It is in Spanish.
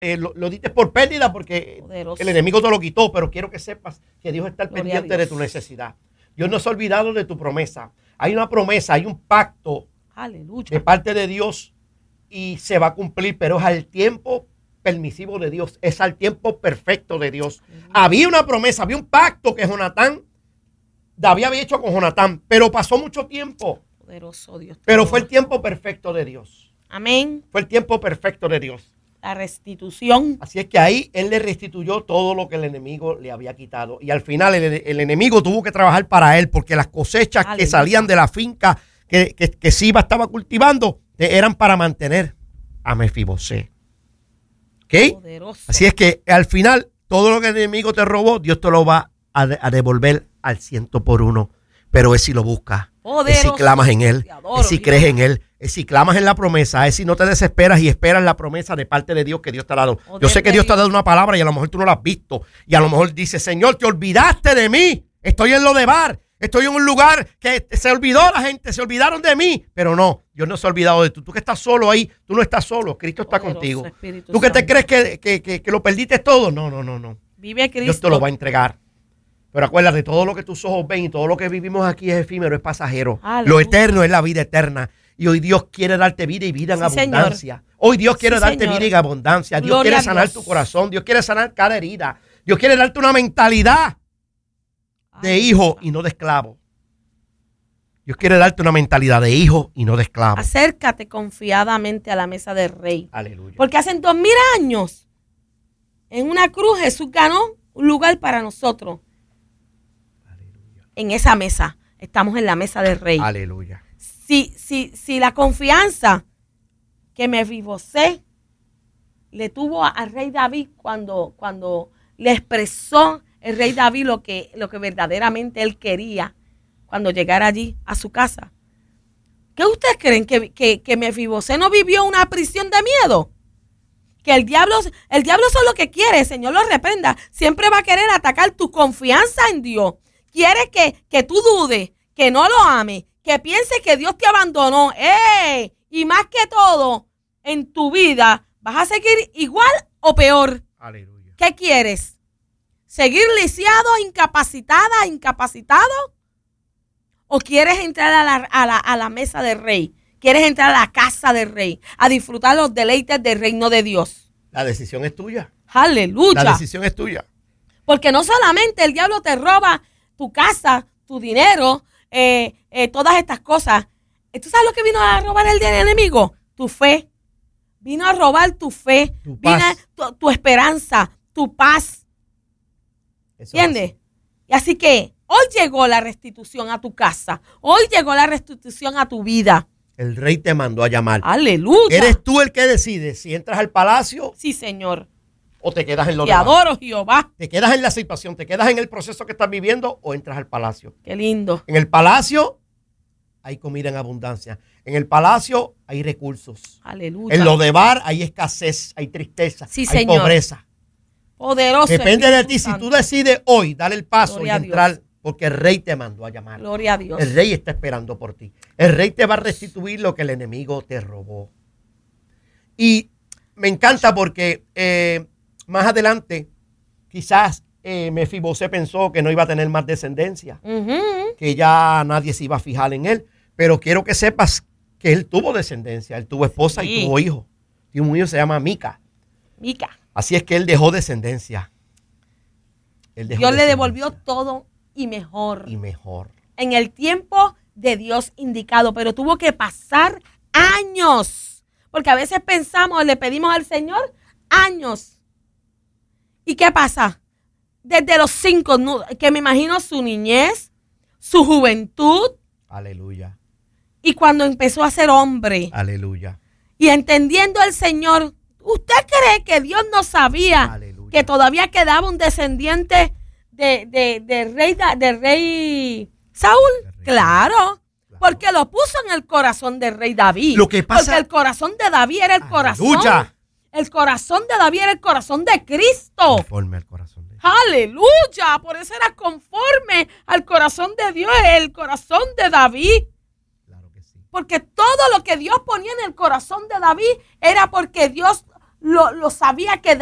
lo diste por pérdida porque Poderoso. el enemigo te lo quitó, pero quiero que sepas que Dios está al Gloria pendiente a de Dios. tu necesidad. Dios no se ha olvidado de tu promesa. Hay una promesa, hay un pacto Aleluya. de parte de Dios y se va a cumplir, pero es al tiempo permisivo de Dios, es al tiempo perfecto de Dios. Había una promesa, había un pacto que David había hecho con Jonatán, pero pasó mucho tiempo. Poderoso Dios. Pero fue el tiempo perfecto de Dios. Amén. Fue el tiempo perfecto de Dios. La restitución. Así es que ahí él le restituyó todo lo que el enemigo le había quitado. Y al final el enemigo tuvo que trabajar para él, porque las cosechas que salían de la finca que Siba estaba cultivando eran para mantener a Mefibosé. ¿Ok? Poderoso. Así es que al final todo lo que el enemigo te robó, Dios te lo va a devolver al 100%. Pero es si lo buscas, es si clamas en Él, es si crees en Él, es si clamas en la promesa, es si no te desesperas y esperas la promesa de parte de Dios que Dios te ha dado. Yo sé que Dios te ha dado una palabra y a lo mejor tú no la has visto. Y a lo mejor dices, Señor, te olvidaste de mí. Estoy en Lodebar. Estoy en un lugar que se olvidó la gente, se olvidaron de mí. Pero no, Dios no se ha olvidado de tú. Tú que estás solo ahí, tú no estás solo. Cristo está contigo. Tú que te crees que lo perdiste todo. No. Vive Cristo. Dios te lo va a entregar. Pero acuérdate, todo lo que tus ojos ven y todo lo que vivimos aquí es efímero, es pasajero. Aleluya. Lo eterno es la vida eterna. Y hoy Dios quiere darte vida y vida en abundancia. Señor. Hoy Dios quiere darte Señor. vida en abundancia. Dios Gloria quiere a sanar Dios. tu corazón. Dios quiere sanar cada herida. Dios quiere darte una mentalidad de hijo y no de esclavo. Dios quiere darte una mentalidad de hijo y no de esclavo. Acércate confiadamente a la mesa del Rey. Aleluya. Porque hace 2000 años, en una cruz, Jesús ganó un lugar para nosotros. Aleluya. En esa mesa. Estamos en la mesa del Rey. Aleluya. Si la confianza que Mefibosé le tuvo al rey David cuando le expresó el rey David lo que verdaderamente él quería cuando llegara allí a su casa. ¿Qué ustedes creen? ¿Que Mefibosé no vivió una prisión de miedo? Que el diablo solo que quiere, el Señor lo reprenda, siempre va a querer atacar tu confianza en Dios. Quiere que tú dudes, que no lo ames, que pienses que Dios te abandonó. ¡Ey! Y más que todo, en tu vida, ¿vas a seguir igual o peor? Aleluya. ¿Qué quieres? ¿Seguir lisiado, incapacitado? ¿O quieres entrar a la mesa del Rey? ¿Quieres entrar a la casa del Rey? A disfrutar los deleites del reino de Dios. La decisión es tuya. ¡Aleluya! La decisión es tuya. Porque no solamente el diablo te roba tu casa, tu dinero, todas estas cosas. ¿Tú sabes lo que vino a robar el enemigo? Tu fe. Vino a robar tu fe, Tu paz. tu esperanza, tu paz. Eso ¿Entiendes? Y así que hoy llegó la restitución a tu casa. Hoy llegó la restitución a tu vida. El rey te mandó a llamar. ¡Aleluya! Eres tú el que decide si entras al palacio Sí, Señor. o te quedas en lo Te demás. adoro, Jehová. Te quedas en la situación, te quedas en el proceso que estás viviendo o entras al palacio. Qué lindo. En el palacio hay comida en abundancia. En el palacio hay recursos. Aleluya. En Lodebar hay escasez, hay tristeza, Sí, hay Señor. pobreza. Poderoso. Depende de Espíritu ti si Santo. tú decides hoy dar el paso Gloria a y entrar, Dios. porque el rey te mandó a llamar. Gloria a Dios. El rey está esperando por ti. El rey te va a restituir lo que el enemigo te robó. Y me encanta porque más adelante quizás Mefibosé pensó que no iba a tener más descendencia, Ujú. que ya nadie se iba a fijar en él. Pero quiero que sepas que él tuvo descendencia. Él tuvo esposa y Sí. tuvo hijo. Y un hijo se llama Mica. Mica. Así es que él dejó descendencia. Él dejó Dios le descendencia. devolvió todo y mejor. Y mejor. En el tiempo de Dios indicado, pero tuvo que pasar años, porque a veces pensamos, le pedimos al Señor años. ¿Y qué pasa? Desde los 5, que me imagino su niñez, su juventud, Aleluya. y cuando empezó a ser hombre, Aleluya. y entendiendo al Señor, ¿usted cree que Dios no sabía Aleluya. que todavía quedaba un descendiente del rey Saúl? Del rey Claro, porque lo puso en el corazón del rey David. Lo que pasa- Porque el corazón de David era el corazón. Aleluya. El corazón de David era el corazón de Cristo. Conforme al corazón de Dios. Aleluya. Por eso era conforme al corazón de Dios, el corazón de David. Claro que sí. Porque todo lo que Dios ponía en el corazón de David era porque Dios lo sabía que